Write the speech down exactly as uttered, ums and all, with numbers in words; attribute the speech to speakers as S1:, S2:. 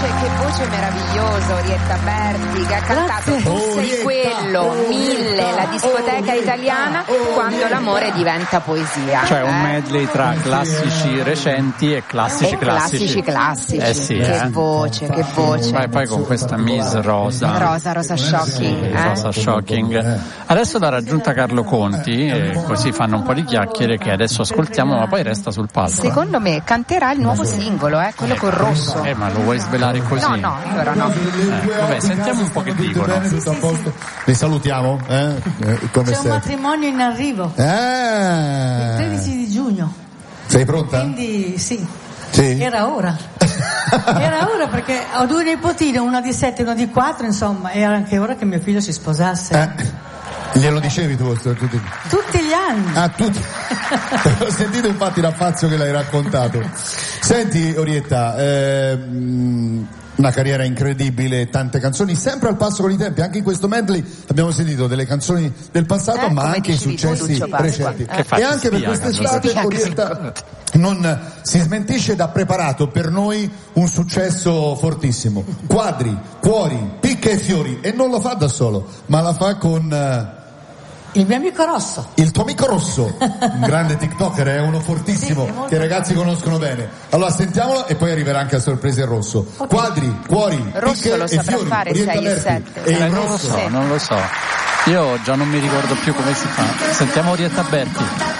S1: che voce meravigliosa, Orietta Berti, che ha cantato Tu
S2: Oh,
S1: sei
S2: Orietta,
S1: quello,
S2: oh,
S1: Mille, la discoteca
S2: oh,
S1: italiana,
S2: oh,
S1: quando l'amore diventa poesia.
S3: Cioè un
S1: eh?
S3: medley tra classici recenti e classici
S1: E classici classici.
S3: Eh sì,
S1: che
S3: eh.
S1: voce, che voce.
S3: Poi, poi con questa Miss Rosa.
S1: Rosa, Rosa Shocking.
S3: Sì,
S1: eh?
S3: Rosa Shocking. Adesso l'ha raggiunta Carlo Conti e così fanno un po' di chiacchiere che adesso ascoltiamo, ma poi resta sul palco.
S1: Secondo me canterà il nuovo singolo, eh, quello col rosso.
S3: Eh, ma lo vuoi svelare così?
S1: No, no, allora no.
S3: Eh, vabbè, sentiamo un po' che dicono.
S2: Tutto a posto? Li salutiamo, eh? Eh, come
S4: C'è un
S2: siete?
S4: matrimonio in arrivo, il
S2: Ah,
S4: tredici di giugno,
S2: sei pronta?
S4: quindi sì,
S2: Sì.
S4: era ora. Era ora perché ho due nipotine, una di sette e una di quattro, insomma, era anche ora che mio figlio si sposasse.
S2: Eh, glielo dicevi tu? Tutti.
S4: Tutti gli anni.
S2: Ah, tutti. Ho sentito infatti l'affazzo che l'hai raccontato. Senti, Orietta, ehm, una carriera incredibile, tante canzoni, sempre al passo con i tempi. Anche in questo medley abbiamo sentito delle canzoni del passato,
S1: Eh,
S2: ma
S1: come
S2: anche i
S1: dicevi tu,
S2: successi
S1: Lucio Pasqua.
S2: recenti.
S3: Che fa,
S2: E
S3: si
S2: anche per
S3: spia,
S2: quest'estate,
S1: Carlo?
S2: Orietta non si smentisce, da preparato per noi un successo fortissimo. Quadri, cuori, picche e fiori. E non lo fa da solo, ma la fa con... eh,
S4: Il mio amico Rosso.
S2: il tuo amico Rosso, un grande TikToker, è uno fortissimo,
S4: Sì, è molto
S2: che i ragazzi conoscono bene. Allora sentiamolo e poi arriverà anche a sorpresa il Rosso. Quadri, cuori,
S1: Rosso
S2: picche
S1: lo
S2: e
S1: saprà
S2: fiori,
S1: fare
S2: Orietta
S1: sei e
S2: Berti.
S1: sette.
S2: E il
S3: Eh, non lo
S2: Rosso.
S3: so, non lo so. Io già non mi ricordo più come si fa. Sentiamo Orietta Berti.